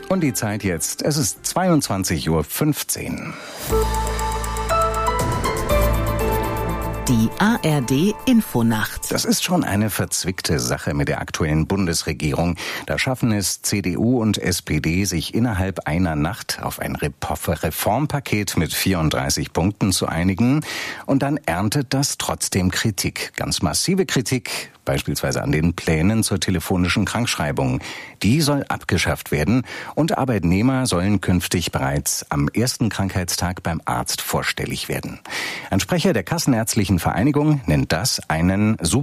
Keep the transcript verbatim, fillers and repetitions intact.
Und die Zeit jetzt, es ist zweiundzwanzig Uhr fünfzehn. Die A R D-Infonacht. Das ist schon eine verzwickte Sache mit der aktuellen Bundesregierung. Da schaffen es C D U und S P D, sich innerhalb einer Nacht auf ein Reformpaket mit vierunddreißig Punkten zu einigen. Und dann erntet das trotzdem Kritik. Ganz massive Kritik, beispielsweise an den Plänen zur telefonischen Krankschreibung. Die soll abgeschafft werden und Arbeitnehmer sollen künftig bereits am ersten Krankheitstag beim Arzt vorstellig werden. Ein Sprecher der Kassenärztlichen Vereinigung nennt das einen super